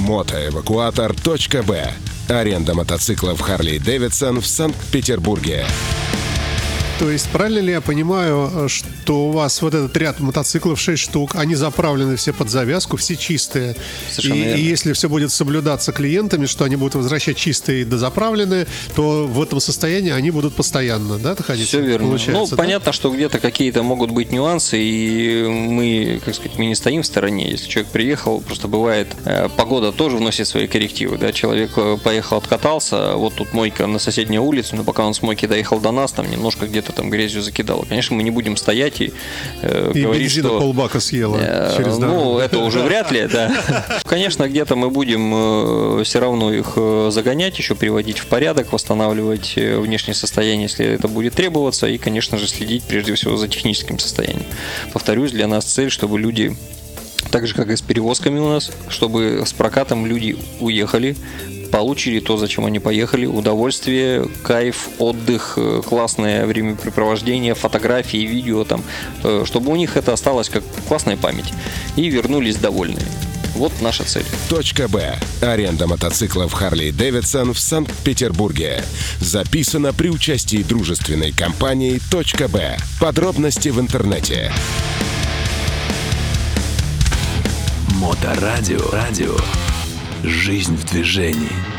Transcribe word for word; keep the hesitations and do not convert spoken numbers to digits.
мотоэвакуатор точка бэ. Аренда мотоциклов Harley Davidson в Санкт-Петербурге. То есть, правильно ли я понимаю, что у вас вот этот ряд мотоциклов, шесть штук, они заправлены все под завязку, все чистые? И, и если все будет соблюдаться клиентами, что они будут возвращать чистые и дозаправленные, то в этом состоянии они будут постоянно, да, ходить? Все верно. Ну, да? понятно, что где-то какие-то могут быть нюансы, и мы, как сказать, мы не стоим в стороне. Если человек приехал, просто бывает, погода тоже вносит свои коррективы, да, человек поехал, откатался, вот тут мойка на соседней улице, но пока он с мойки доехал до нас, там немножко где-то там грязью закидало. Конечно, мы не будем стоять и, э, и говорить, что... полбака съела э, через дорогу. Ну, это уже вряд ли, да. Конечно, где-то мы будем э, все равно их э, загонять, еще приводить в порядок, восстанавливать э, внешнее состояние, если это будет требоваться, и, конечно же, следить прежде всего за техническим состоянием. Повторюсь, для нас цель, чтобы люди, так же, как и с перевозками у нас, чтобы с прокатом люди уехали, получили то, зачем они поехали, удовольствие, кайф, отдых, классное времяпрепровождение, фотографии, видео, там, чтобы у них это осталось как классная память, и вернулись довольные. Вот наша цель. Точка Б. Аренда мотоциклов Harley Davidson в Санкт-Петербурге. Записано при участии дружественной компании Точка Б. Подробности в интернете. Моторадио. Радио. Жизнь в движении.